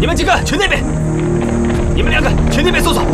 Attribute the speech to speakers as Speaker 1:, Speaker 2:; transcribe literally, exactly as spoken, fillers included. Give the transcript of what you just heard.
Speaker 1: 们几个去那边，你们两个去那边搜索。